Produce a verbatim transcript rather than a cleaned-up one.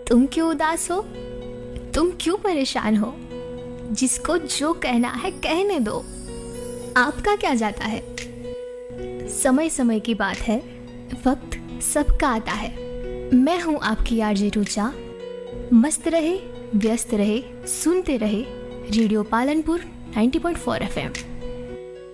तुम क्यों उदास हो, तुम क्यों परेशान हो, जिसको जो कहना है कहने दो, आपका क्या जाता है। समय समय की बात है, वक्त सबका आता है। मैं हूँ आपकी आरजे रुचा। मस्त रहे, व्यस्त रहे, सुनते रहे radio Palanpur ninety point four F M.